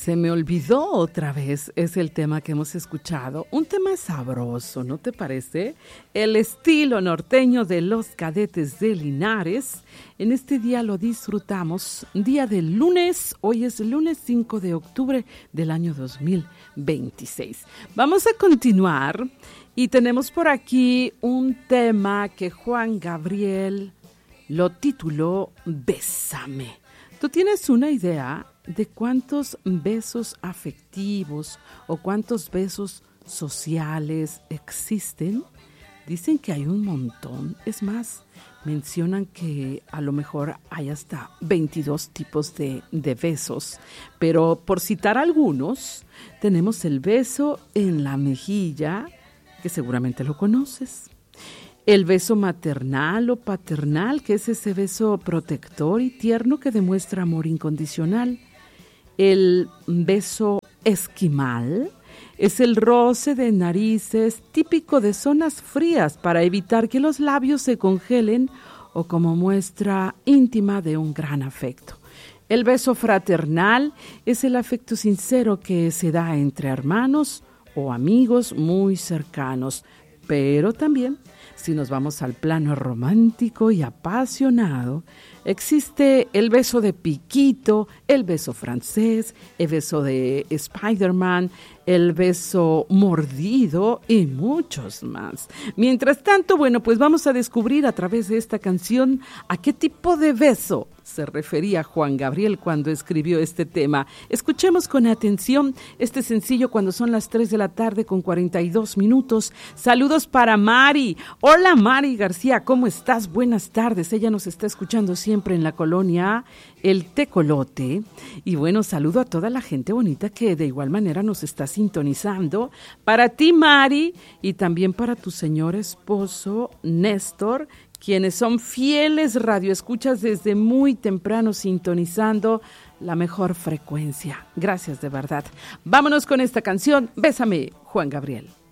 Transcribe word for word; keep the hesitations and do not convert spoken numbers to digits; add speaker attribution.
Speaker 1: Se me olvidó otra vez, es el tema que hemos escuchado. Un tema sabroso, ¿no te parece? El estilo norteño de los Cadetes de Linares. En este día lo disfrutamos, día del lunes. Hoy es el lunes cinco de octubre del año dos mil veintiséis. Vamos a continuar y tenemos por aquí un tema que Juan Gabriel lo tituló Bésame. ¿Tú tienes una idea de cuántos besos afectivos o cuántos besos sociales existen? Dicen que hay un montón. Es más, mencionan que a lo mejor hay hasta veintidós tipos de, de besos. Pero por citar algunos, tenemos el beso en la mejilla, que seguramente lo conoces. El beso maternal o paternal, que es ese beso protector y tierno que demuestra amor incondicional. El beso esquimal es el roce de narices típico de zonas frías para evitar que los labios se congelen o como muestra íntima de un gran afecto. El beso fraternal es el afecto sincero que se da entre hermanos o amigos muy cercanos, pero también, si nos vamos al plano romántico y apasionado, existe el beso de piquito, el beso francés, el beso de Spider-Man, el beso mordido y muchos más. Mientras tanto, bueno, pues vamos a descubrir a través de esta canción a qué tipo de beso se refería Juan Gabriel cuando escribió este tema. Escuchemos con atención este sencillo cuando son las tres de la tarde con cuarenta y dos minutos. Saludos para Mari. Hola Mari García, ¿cómo estás? Buenas tardes. Ella nos está escuchando siempre en la colonia El Tecolote. Y bueno, saludo a toda la gente bonita que de igual manera nos está sintonizando. Para ti, Mari, y también para tu señor esposo, Néstor, quienes son fieles radioescuchas desde muy temprano sintonizando la mejor frecuencia. Gracias de verdad. Vámonos con esta canción. Bésame, Juan Gabriel.